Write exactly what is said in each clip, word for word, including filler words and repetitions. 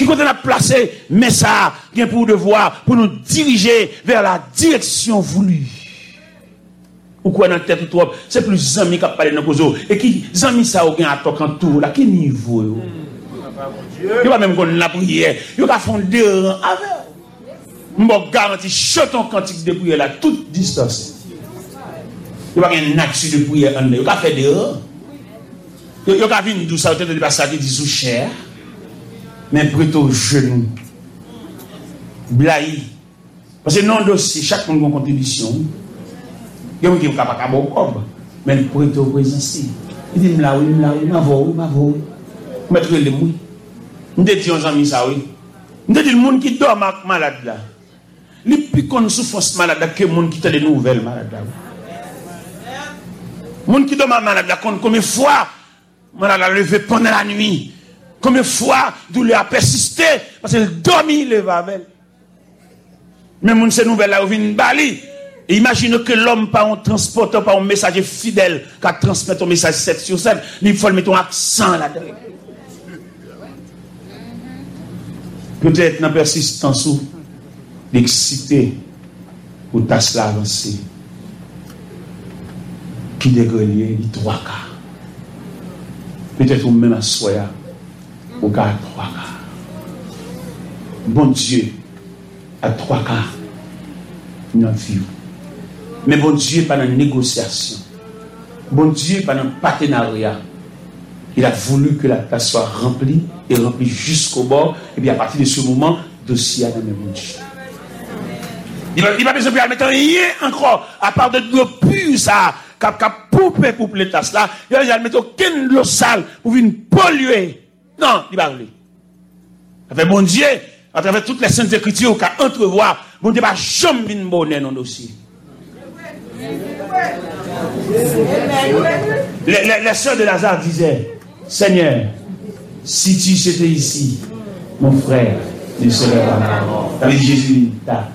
Qui compte à placer, mais ça, qui est pour devoir, pour nous diriger vers la direction voulue. Ou quoi dans la tête trop, c'est plus amis qui parlent dans le cause. Et qui, amis ça, ou bien à toquer en tour, là, quel niveau, yo? Il va même qu'on la prière, il va faire deux rangs avec. Je vous garantis, chantons cantique de prière là, toute distance. Il va y avoir une nature de prière en il va faire deux rangs. Il va venir d'où ça, peut-être pas ça qui dit sous cher. Mais plutôt genou. Blaï. Parce que non dossier, chaque monde a une contribution. Il y a des gens qui sont capables de faire mais plutôt présence. Il dit, là, oui, là, oui, ma voix, oui, ma voix. Mettre les mouilles. Nous disons aux amis ça, oui. Nous disons, le monde qui dort malade là. Les plus qu'on souffre malade que le monde qui a des nouvelles malades là. Le monde qui dort malade là, combien de fois, malade a levé pendant la nuit. Combien de fois, douleur a persisté, parce qu'elle dormit, le vavel. Mais mon ces nouvelles là, vient bali. Et imagine que l'homme, pas un transporteur, pas un messager fidèle, qui transmet un message sept sur sept, il faut mettre un accent là-dedans. Peut-être dans la persistance ou l'excité ou tâche l'avancée. Qui dégrelier, il trois quarts. Peut-être ou même à soya. Au cas à trois quarts. Bon Dieu, à trois quarts, nous vivons. Mais bon Dieu, pas dans une négociation. Bon Dieu, pas dans un partenariat. Il a voulu que la tâche soit remplie et remplie jusqu'au bord. Et bien à partir de ce moment, dossier à la même Dieu. Il va pas besoin de mettre rien encore, à part de l'eau pure, ça, qui a poupé pour les tasses là. Il va mettre aucune eau sale pour venir polluer. Non, il va pas. Avec bon Dieu, à travers toutes les saintes écritures, qu'à entrevoir, bon Dieu va jamais venir bonner dans le dossier. Les, les, les sœurs de Lazare disaient, Seigneur, si tu étais ici, mon frère, ne serait pas mort. Avec Jésus, ta.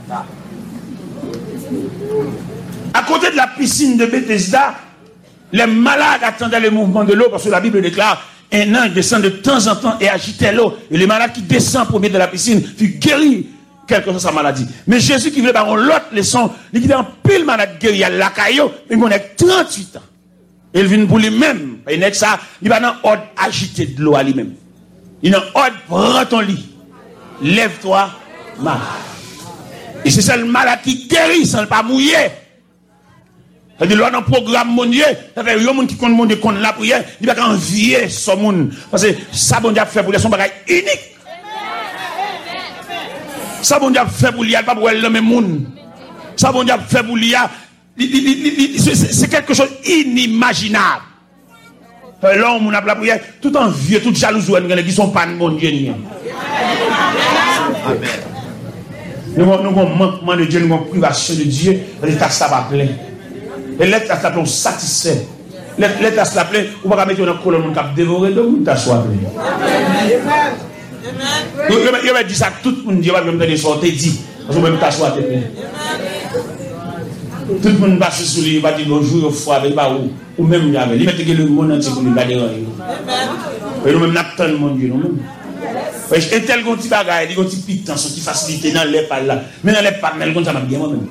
À côté de la piscine de Bethesda, les malades attendaient le mouvement de l'eau, parce que la Bible déclare, un ange descend de temps en temps et agitait l'eau. Et le malade qui descend premier de la piscine fut guéri, quelle que soit sa maladie. Mais Jésus qui voulait par l'autre leçon, il dit en pile malade guéri à la caillou, il a trente-huit ans. Il vient pour lui-même. Il n'est que ça, il va dans l'ordre agité de l'eau à lui-même. Il a ordre, prends ton lit. Lève-toi, marche. Et c'est ça le malade qui guérit sans ne pas mouiller. C'est-à-dire, là, dans le programme mondial, ça fait, il y a des gens qui comptent mondial, qui la prière, il va envier ce monde. Parce que ça, bon Dieu a fait pour lui, son bagage unique. Ça, bon Dieu a fait pour lui, il n'y a pas pour le même monde. Ça, bon Dieu a fait pour lui, c'est quelque chose d'inimaginable. Là, on a la prière, tout envieux, tout jaloux, qui ne sont pas de mon Dieu. Amen. Nous avons un manquement de Dieu, nous avons une privation de Dieu, l'état ça va plein. Et l'état ça plein, on satisfait. L'état ça plein, on va mettre dans la colonne, on va dévorer, donc on va s'asseoir. Il va dire ça, tout le monde dit, il va me dire ça, on te dit, parce qu'on va t'asseoir. Tout le monde passe sur lui, il va dire bonjour, au foie, il va où, ou même il va il va te dire le monde entier pour lui garder. Et nous-mêmes, nous attendons le monde, nous-mêmes. Et tel qu'on dit bagaille, il y a un petit pitance, une petite facilité dans les pas là. Mais dans les pas, mais comme ça m'a bien moi-même.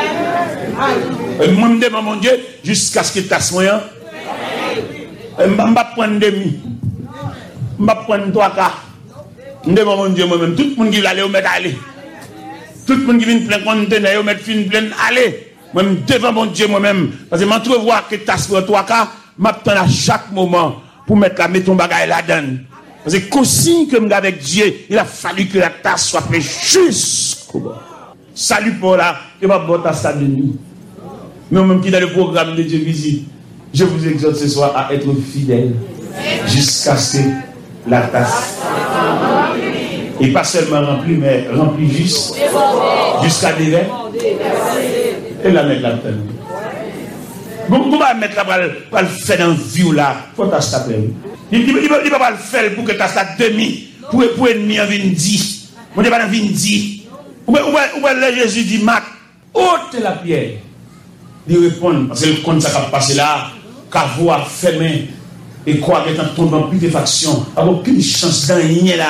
Moi, je demande mon Dieu, jusqu'à ce qu'il tasse moyen. Je ne vais pas prendre demi. Je ne vais pas prendre trois quarts. Je demande mon Dieu moi-même. Tout le monde qui va aller au mettre aller. Tout le monde qui vient plein conteneur, au mettre fin plein aller. Moi-même, devant mon Dieu moi-même. Parce que je m'entrevois que tasse pour trois quarts, je m'attends à chaque moment pour mettre la mettre ton bagaille là-dedans. Parce que consigne que je avec Dieu, il a fallu que la tasse soit faite jusqu'au bout. Salut pour là, je ne vais pas boire ta tasse de nuit. Mais même qui dans le programme de Dieu visite, je vous exhorte ce soir à être fidèle jusqu'à ce que la tasse, et pas seulement remplie, mais remplie juste, jusqu'à déverser, et la mettre là-dedans. Vous va mettre là pour le faire dans le vieux là, il faut tasse ta plaie. Il ne va pas le faire pour que tu aies ça demi, pour que l'ennemi en vienne dire. On ne va pas venir dire. Ou bien Jésus dit, Marc, ôte la pierre. Il répond, parce que le compte ça va passer là, qu'à voir fermé, et quoi, que tu tombes en putréfaction, avec aucune chance d'en là.